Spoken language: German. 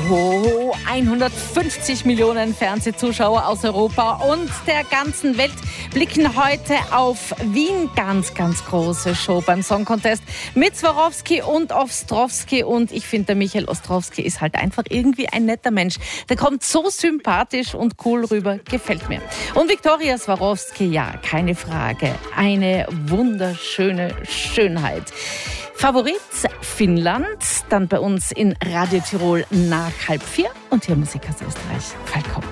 Oh, 150 Millionen Fernsehzuschauer aus Europa und der ganzen Welt blicken heute auf Wien. Ganz, ganz große Show beim Song Contest mit Swarovski und Ostrowski. Und ich finde, der Michael Ostrowski ist halt einfach irgendwie ein netter Mensch. Der kommt so sympathisch und cool rüber, gefällt mir. Und Viktoria Swarovski, ja, keine Frage, eine wunderschöne Schönheit. Favorit Finnland, dann bei uns in Radio Tirol nach 3:30 und hier Musik aus Österreich. Falco.